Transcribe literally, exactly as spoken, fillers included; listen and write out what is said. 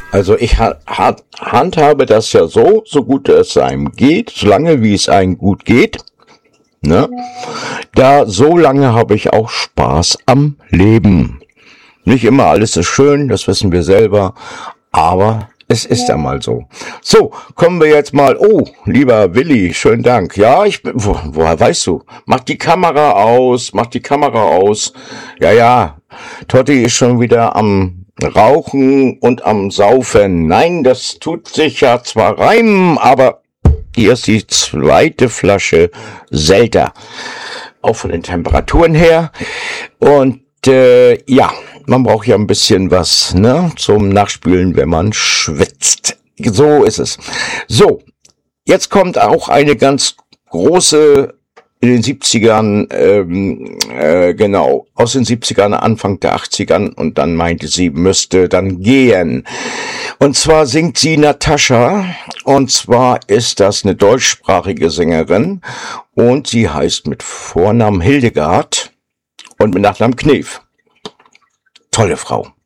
Also ich ha ha handhabe das ja so, so gut es einem geht, solange wie es einem gut geht. Ne? Da so lange habe ich auch Spaß am Leben. Nicht immer alles ist schön, das wissen wir selber, aber es ist einmal so. So, kommen wir jetzt mal. Oh, lieber Willi, schönen Dank. Ja, ich bin. Wo, woher weißt du? Mach die Kamera aus, mach die Kamera aus. Ja, ja. Totti ist schon wieder am Rauchen und am Saufen. Nein, das tut sich ja zwar reimen, aber hier ist die zweite Flasche Selter. Auch von den Temperaturen her. Und äh, ja, man braucht ja ein bisschen was, ne, zum Nachspülen, wenn man schwitzt. So ist es. So, jetzt kommt auch eine ganz große in den siebzigern, ähm, äh, genau, aus den siebzigern, Anfang der achtzigern, und dann meinte sie, müsste dann gehen. Und zwar singt sie Natascha, und zwar ist das eine deutschsprachige Sängerin, und sie heißt mit Vornamen Hildegard und mit Nachnamen Knef. Tolle Frau.